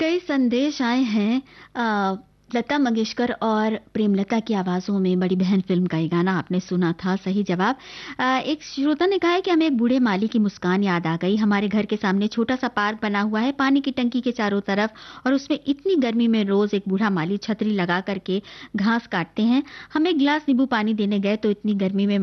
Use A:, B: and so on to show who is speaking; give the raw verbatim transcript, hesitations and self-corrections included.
A: कई संदेश आए हैं अ, लता मंगेशकर और प्रेमलता की आवाज़ों में बड़ी बहन फ़िल्म का ये गाना आपने सुना था, सही जवाब। अ, एक श्रोता ने कहा है कि हमें एक बूढ़े माली की मुस्कान याद आ गई। हमारे घर के सामने छोटा-सा पार्क बना हुआ है, पानी की टंकी के चारों तरफ और उसमें इतनी गर्मी में रोज़ एक बूढ़ा माली छतरी लगा कर के घास काटते हैं। हम एक गिलास नींबू पानी देने गए तो इतनी गर्मी में